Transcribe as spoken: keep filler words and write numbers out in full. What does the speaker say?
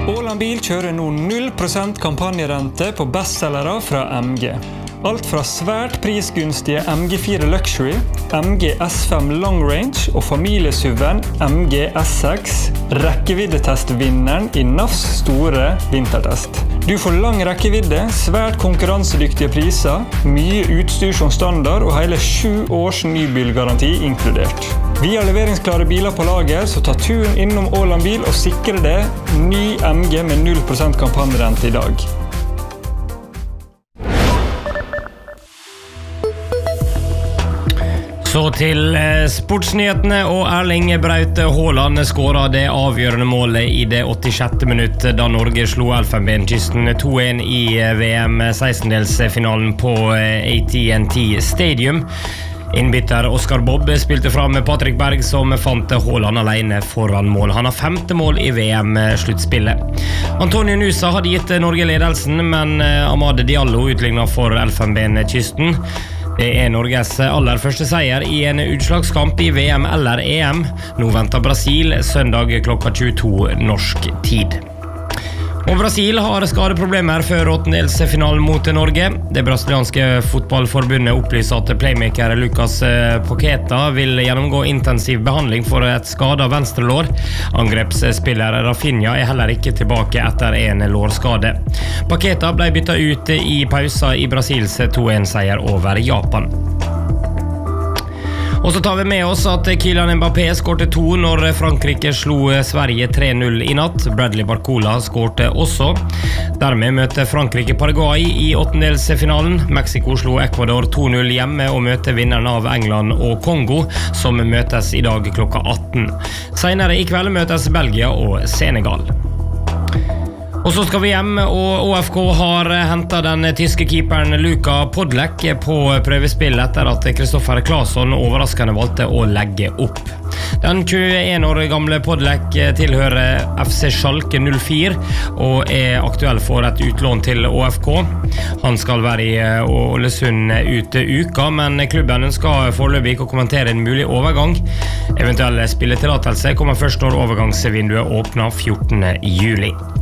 Åland Bil kjører nå null prosent kampanjerente på bestsellere fra M G. Alt fra svært prisgunstige M G fire Luxury, M G S fem Long Range og familiesuven M G S seks, rekkeviddetestvinneren i N A Fs store vintertest. Du får lang rekkevidde, svært konkurransedyktige priser, mye utstyr som standard og hele sju års nybilgaranti inkludert. Vi har leveringsklare biler på lager, så ta turen innom Åland Bil og sikre det ny M G med null prosent kampanjerente i dag. Så til sportsnyhetene, og Erling Braut Haaland skåret det avgjørende målet i det åttisjette minutt da Norge slo Elfenbenskysten to en i V M sekstendelsfinalen på A T and T Stadium. Innbytter Oscar Bobb spilte fram med Patrick Berg som fant Haaland alene foran mål. Han har femte mål i V M-sluttspillet. Antonio Nusa hadde gitt Norge ledelsen, men Amad Diallo utlignet for Elfenbenskysten. Det er Norges aller første seier i en utslagskamp i V M eller E M. Nå venter Brasil søndag klokka tjueto norsk tid. Og Brasil har skadeproblemer før åttendelsfinalen mot Norge. Det brasilianske fotballforbundet opplyser at playmaker Lucas Paqueta vil gjennomgå intensiv behandling for et skadet venstre lår. Angrepsspiller Rafinha er heller ikke tilbake etter en lårskade. Paqueta ble byttet ut i pausa i Brasils to en seier over Japan. Og så tar vi med oss at Kylian Mbappé skårte to når Frankrike slo Sverige tre null i natt. Bradley Barcola skårte også. Dermed møter Frankrike Paraguay i åttendelsfinalen. Mexico slo Ecuador to null hjemme og møter vinneren av England og Kongo, som møtes i dag klokka atten. Senere i kveld møtes Belgia og Senegal. Og så skal vi hjem, og Å F K har hentet den tyske keeperen Luka Podlek på prøvespill etter at Kristoffer Claesson overraskende valgte å legge opp. Den tjueen år gamle Podlek tilhører F C Schalke null fire og er aktuell for et utlån til Å F K. Han skal være i Ålesund ute uka, men klubben ønsker foreløpig ikke å kommentere en mulig overgang. Eventuelle spilletillatelse kommer først når overgangsvinduet åpner fjortende juli.